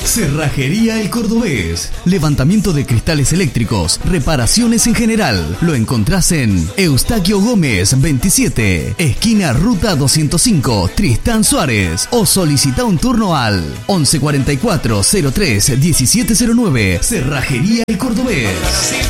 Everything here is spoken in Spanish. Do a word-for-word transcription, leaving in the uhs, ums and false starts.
Cerrajería El Cordobés. Levantamiento de cristales eléctricos, reparaciones en general. Lo encontrás en Eustaquio Gómez veintisiete, esquina Ruta doscientos cinco, Tristán Suárez. O solicita un turno al once cuarenta y cuatro cero tres diecisiete cero nueve. Cerrajería El Cordobés.